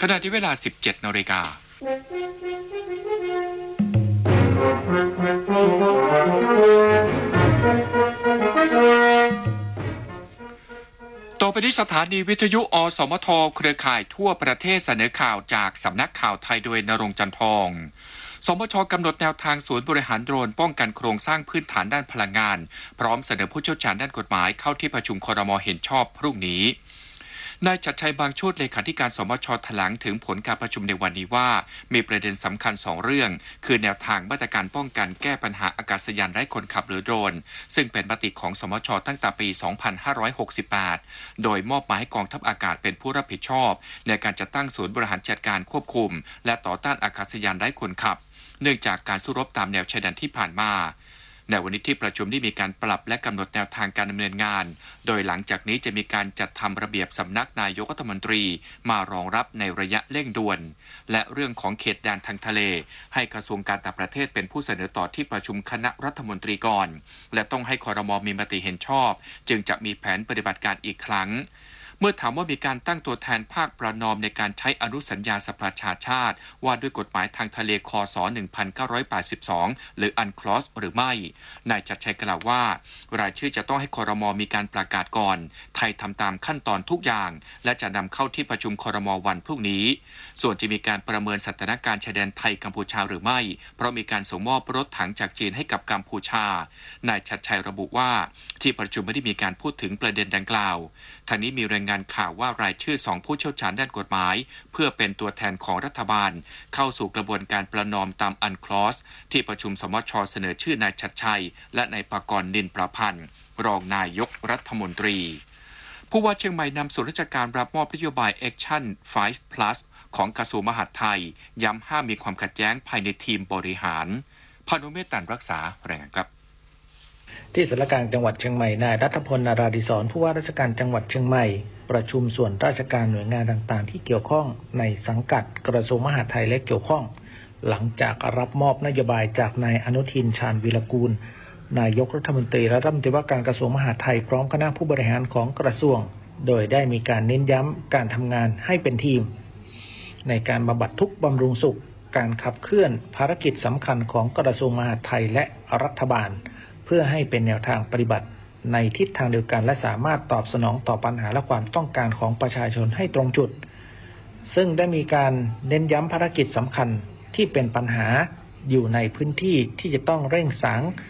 ขณะที่เวลา 17 นาฬิกาต่อไปนี้สถานีวิทยุอสมทเครือข่ายทั่วประเทศเสนอข่าวจากสำนักข่าวไทยโดยณรงค์ จันทองสมช.กำหนดแนวทางศูนย์บริหารโดรนป้องกันโครงสร้างพื้นฐานด้านพลังงานพร้อมเสนอผู้เชี่ยวชาญด้านกฎหมายเข้าที่ประชุมครม.เห็นชอบพรุ่งนี้นายชัดชัยบางโชติเลขาธิการสมช.แถลงถึงผลการประชุมในวันนี้ว่ามีประเด็นสำคัญ2เรื่องคือแนวทางมาตรการป้องกันแก้ปัญหาอากาศยานไร้คนขับหรือโดรนซึ่งเป็นมติของสมช.ตั้งแต่ปี 2568 โดยมอบหมายให้กองทัพอากาศเป็นผู้รับผิดชอบในการจัดตั้งศูนย์บริหารจัดการควบคุมและต่อต้านอากาศยานไร้คนขับเนื่องจากการสู้รบตามแนวชายแดนที่ผ่านมาในวันนี้ที่ประชุมได้มีการปรับและกำหนดแนวทางการดำเนินงานโดยหลังจากนี้จะมีการจัดทำระเบียบสำนักนายกรัฐมนตรีมารองรับในระยะเร่งด่วนและเรื่องของเขตแดนทางทะเลให้กระทรวงการต่างประเทศเป็นผู้เสนอต่อที่ประชุมคณะรัฐมนตรีก่อนและต้องให้ครม.มีมติเห็นชอบจึงจะมีแผนปฏิบัติการอีกครั้งเมื่อถามว่ามีการตั้งตัวแทนภาคประนอมในการใช้อนุสัญญาสหประชาชาติว่าด้วยกฎหมายทางทะเลคศ1982หรืออันคลอสหรือไม่นายชัดชัยกล่าวว่ารายชื่อจะต้องให้ครม.มีการประกาศก่อนไทยทำตามขั้นตอนทุกอย่างและจะนำเข้าที่ประชุมครม.วันพรุ่งนี้ส่วนจะมีการประเมินสถานการณ์ชายแดนไทยกัมพูชาหรือไม่เพราะมีการส่งมอบรถถังจากจีนให้กับกัมพูชานายชัดชัยระบุว่าที่ประชุมไม่ได้มีการพูดถึงประเด็นดังกล่าวทางนี้มีรายงานข่าวว่ารายชื่อ2ผู้เชี่ยวชาญด้านกฎหมายเพื่อเป็นตัวแทนของรัฐบาลเข้าสู่กระบวนการประนอมตามอันคลอสที่ประชุมสมช.เสนอชื่อนายชัดชัยและนายปกรณ์นินประพันธ์รองนายกรัฐมนตรีผู้ว่าเชียงใหม่นำส่วนราชการรับมอบนโยบาย Action 5 Plus ของกระทรวงมหาดไทยย้ำห้ามมีความขัดแย้งภายในทีมบริหารพานุเมตตันรักษารายงานครับที่สารกลางจังหวัดเชียงใหม่นายรัฐพล นาราดิศรผู้ว่าราชการจังหวัดเชียงใหม่ประชุมส่วนราชการหน่วยงานต่างๆที่เกี่ยวข้องในสังกัดกระทรวงมหาดไทยและเกี่ยวข้องหลังจากรับมอบนโยบายจากนายอนุทินชาญวีรกูลนายกรัฐมนตรีและรัฐมนตรีว่าการกระทรวงมหาดไทยพร้อมคณะผู้บริหารของกระทรวงโดยได้มีการเน้นย้ำการทำงานให้เป็นทีมในการบำบัดทุกข์บำรุงสุขการขับเคลื่อนภารกิจสำคัญของกระทรวงมหาดไทยและรัฐบาลเพื่อให้เป็นแนวทางปฏิบัติในทิศทางเดียวกันและสามารถตอบสนองต่อปัญหาและความต้องการของประชาชนให้ตรงจุดซึ่งได้มีการเน้นย้ำภารกิจสำคัญที่เป็นปัญหาอยู่ในพื้นที่ที่จะต้องเร่งสาง